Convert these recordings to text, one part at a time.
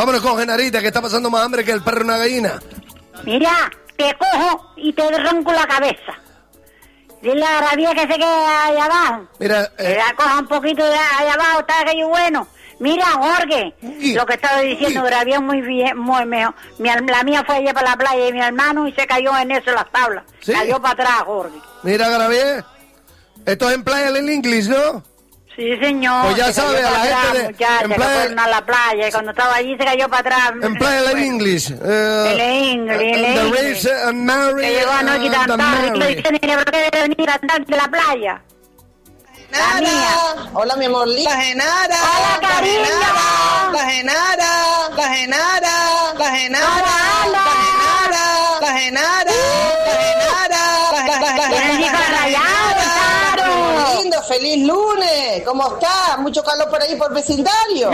Vámonos con Genarita, que está pasando más hambre que el perro de una gallina. Mira, te cojo y te ronco la cabeza. Dile a Rabia que se quede allá abajo. Mira, Que la coja un poquito de allá abajo, está aquello bueno. Mira, Jorge, lo que estaba diciendo, Rabia muy bien, muy mejor. La mía fue allá para la playa y mi hermano y se cayó en eso las tablas. ¿Sí? Cayó para atrás, Jorge. Mira, Gravier, esto es en Playa del Inglés, ¿no? Sí, señor. Pues ya sabe, a la gente de... Muchacha, que fueron a la playa y cuando estaba allí se cayó para atrás. En Playa del Inglés. El Inglés. Mary. Que llegó anoche tan tarde, que no tiene venir a andar de la playa. La mía. Hola, mi amor. La Genara. Hola, cariño. La Genara. La Genara. La Genara. Hola, La Genara. Lindo, feliz lunes. ¿Cómo está? Mucho calor por ahí por vecindario. No,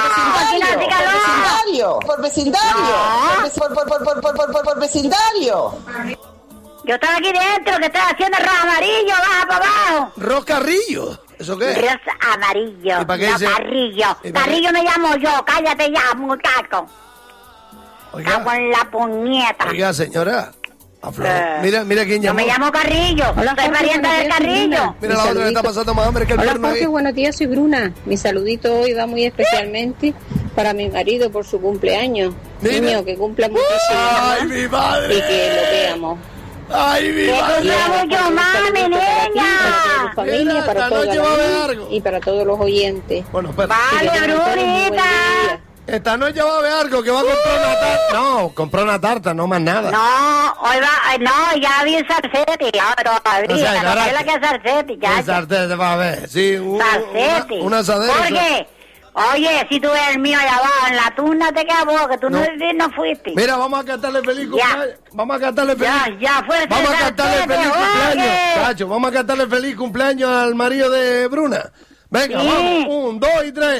por vecindario. Por vecindario. Yo estaba aquí dentro, que estaba haciendo arroz amarillo, baja para abajo. ¿Roscarrillo? ¿Eso qué es? Arroz amarillo, ¿Y para qué no dice? carrillo. ¿Y para Carrillo me llamo yo, cállate ya, muchacho. Está con la puñeta. Oiga, señora. Mira quién Yo llamó. me llamo Carrillo, soy pariente del Carrillo. Mira la otra que está pasando más hambre que el Hola perro Jorge, ahí. buenos días, soy Bruna. Mi saludito hoy va muy especialmente para mi marido por su cumpleaños. Mira. Niño, que cumpla muchísimo ¡Ay, más mi madre! y que lo veamos. ¡Ay, mi madre! Mucho mami, niña. Para tu familia, Mira, para esta toda noche la va a haber vida algo. y para todos los oyentes. Bueno, espera. Vale, Brunita. Esta noche va a haber algo que va a comprar una tarta. No, compró una tarta, no más nada. No, hoy va, no, ya vi el Sarcetti, ahora todavía, O sea, no ahora- sé la que es Sarcetti, ya. El sartén se va a ver, sí. Sarcetti. Una asadera. Jorge, oye, si tú ves el mío allá abajo en la tuna, te quedas vos, que tú no fuiste. Mira, vamos a cantarle feliz Ya. cumpleaños. Vamos a cantarle feliz. Ya fue. Vamos a cantarle Sarcetti, feliz Jorge. cumpleaños. Cacho, vamos a cantarle feliz cumpleaños al marido de Bruna. Venga, Sí. vamos. 1, 2 y 3.